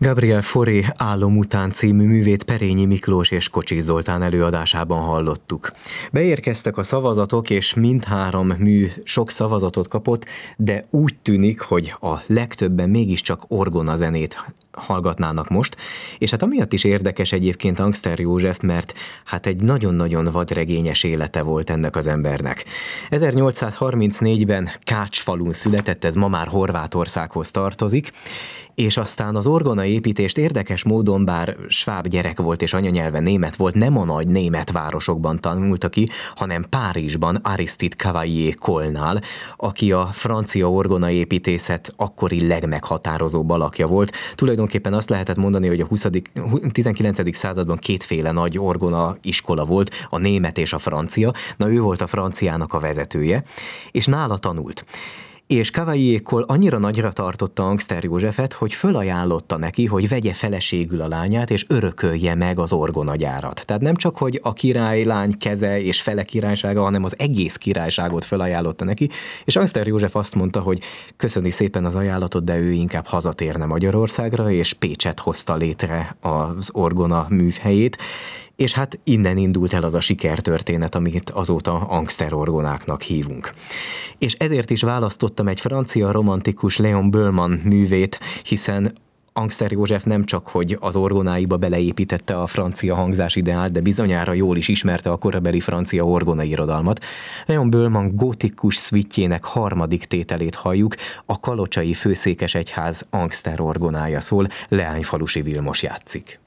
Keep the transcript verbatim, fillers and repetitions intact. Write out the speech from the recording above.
Gabriel Fauré Álom után című művét Perényi Miklós és Kocsis Zoltán előadásában hallottuk. Beérkeztek a szavazatok, és mindhárom mű sok szavazatot kapott, de úgy tűnik, hogy a legtöbben mégiscsak orgona zenét hallgatnának most, és hát amiatt is érdekes egyébként Angster József, mert hát egy nagyon-nagyon vadregényes élete volt ennek az embernek. ezernyolcszázharmincnégyben Kácsfalun született, ez ma már Horvátországhoz tartozik, és aztán az orgonaépítést érdekes módon, bár sváb gyerek volt és anyanyelve német volt, nem a nagy német városokban tanulta ki, hanem Párizsban, Aristide Cavalier Kolnál, aki a francia orgonaépítészet akkori legmeghatározóbb alakja volt. Tulajdonképpen azt lehetett mondani, hogy a huszadik tizenkilencedik században kétféle nagy orgona iskola volt, a német és a francia. Na, ő volt a franciának a vezetője, és nála tanult. És Cavalier-kól annyira nagyra tartotta Angster Józsefet, hogy fölajánlotta neki, hogy vegye feleségül a lányát, és örökölje meg az orgonagyárat. Tehát nem csak, hogy a királylány keze és fele királysága, hanem az egész királyságot fölajánlotta neki, és Angster József azt mondta, hogy köszöni szépen az ajánlatot, de ő inkább hazatérne Magyarországra, és Pécset hozta létre az orgona műhelyét, és hát innen indult el az a sikertörténet, amit azóta Angster orgonáknak hívunk. És ezért is választottam egy francia romantikus Léon Böllman művét, hiszen Angster József nem csak, hogy az orgonáiba beleépítette a francia hangzás ideált, de bizonyára jól is ismerte a korabeli francia orgonairodalmat. Léon Böllman gótikus szvitjének harmadik tételét halljuk, a kalocsai főszékesegyház Angster orgonája szól, Leányfalusi Vilmos játszik.